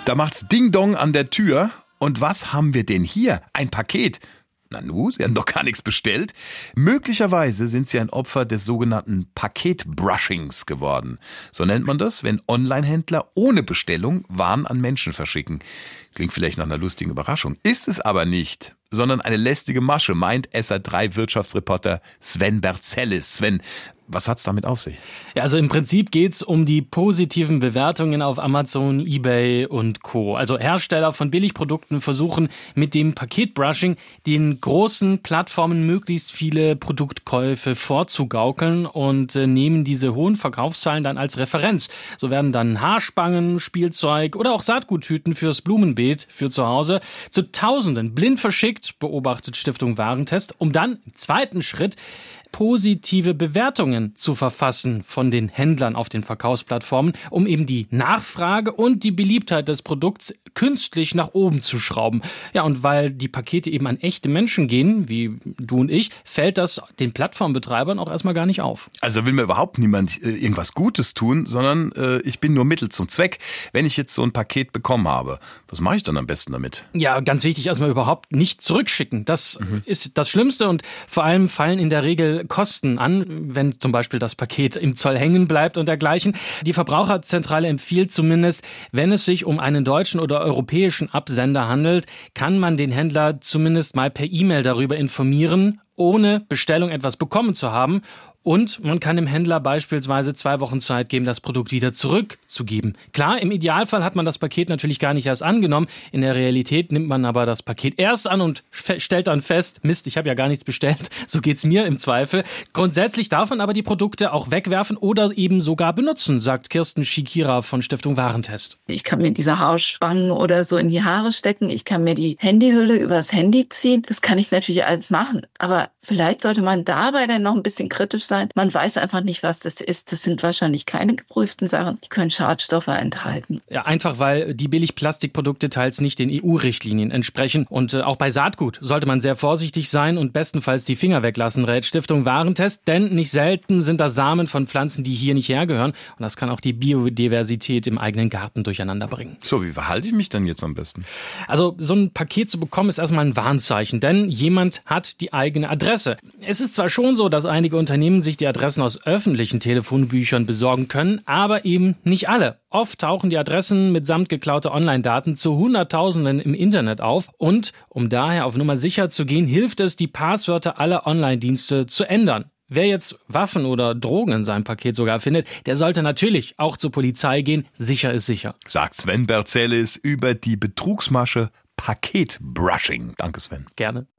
Da macht's Ding-Dong an der Tür. Und was haben wir denn hier? Ein Paket. Nanu, Sie haben doch gar nichts bestellt. Möglicherweise sind Sie ein Opfer des sogenannten Paketbrushings geworden. So nennt man das, wenn Online-Händler ohne Bestellung Waren an Menschen verschicken. Klingt vielleicht nach einer lustigen Überraschung. Ist es aber nicht, sondern eine lästige Masche, meint SR3-Wirtschaftsreporter Sven Berzellis. Sven, was hat's damit auf sich? Ja, also im Prinzip geht's um die positiven Bewertungen auf Amazon, eBay und Co. Also Hersteller von Billigprodukten versuchen mit dem Paketbrushing den großen Plattformen möglichst viele Produktkäufe vorzugaukeln und nehmen diese hohen Verkaufszahlen dann als Referenz. So werden dann Haarspangen, Spielzeug oder auch Saatguttüten fürs Blumenbeet für zu Hause zu Tausenden blind verschickt, beobachtet Stiftung Warentest, um dann im zweiten Schritt positive Bewertungen zu verfassen von den Händlern auf den Verkaufsplattformen, um eben die Nachfrage und die Beliebtheit des Produkts künstlich nach oben zu schrauben. Ja, und weil die Pakete eben an echte Menschen gehen, wie du und ich, fällt das den Plattformbetreibern auch erstmal gar nicht auf. Also will mir überhaupt niemand irgendwas Gutes tun, sondern ich bin nur Mittel zum Zweck. Wenn ich jetzt so ein Paket bekommen habe, was mache ich dann am besten damit? Ja, ganz wichtig, erstmal überhaupt nicht zurückschicken. Das ist das Schlimmste und vor allem fallen in der Regel Kosten an, wenn zum Beispiel das Paket im Zoll hängen bleibt und dergleichen. Die Verbraucherzentrale empfiehlt zumindest, wenn es sich um einen deutschen oder europäischen Absender handelt, kann man den Händler zumindest mal per E-Mail darüber informieren, ohne Bestellung etwas bekommen zu haben. Und man kann dem Händler beispielsweise 2 Wochen Zeit geben, das Produkt wieder zurückzugeben. Klar, im Idealfall hat man das Paket natürlich gar nicht erst angenommen. In der Realität nimmt man aber das Paket erst an und stellt dann fest, Mist, ich habe ja gar nichts bestellt. So geht's mir im Zweifel. Grundsätzlich darf man aber die Produkte auch wegwerfen oder eben sogar benutzen, sagt Kirsten Schikira von Stiftung Warentest. Ich kann mir diese Haarspangen oder so in die Haare stecken. Ich kann mir die Handyhülle übers Handy ziehen. Das kann ich natürlich alles machen. Aber vielleicht sollte man dabei dann noch ein bisschen kritisch sein. Man weiß einfach nicht, was das ist. Das sind wahrscheinlich keine geprüften Sachen. Die können Schadstoffe enthalten. Ja, einfach weil die Billigplastikprodukte teils nicht den EU-Richtlinien entsprechen. Und auch bei Saatgut sollte man sehr vorsichtig sein und bestenfalls die Finger weglassen, rät Stiftung Warentest. Denn nicht selten sind das Samen von Pflanzen, die hier nicht hergehören. Und das kann auch die Biodiversität im eigenen Garten durcheinander bringen. So, wie verhalte ich mich denn jetzt am besten? Also so ein Paket zu bekommen ist erstmal ein Warnzeichen, denn jemand hat die eigene Adresse. Es ist zwar schon so, dass einige Unternehmen sich die Adressen aus öffentlichen Telefonbüchern besorgen können, aber eben nicht alle. Oft tauchen die Adressen mitsamt geklauter Online-Daten zu Hunderttausenden im Internet auf und um daher auf Nummer sicher zu gehen, hilft es, die Passwörter aller Online-Dienste zu ändern. Wer jetzt Waffen oder Drogen in seinem Paket sogar findet, der sollte natürlich auch zur Polizei gehen. Sicher ist sicher. Sagt Sven Berzellis über die Betrugsmasche Paketbrushing. Danke, Sven. Gerne.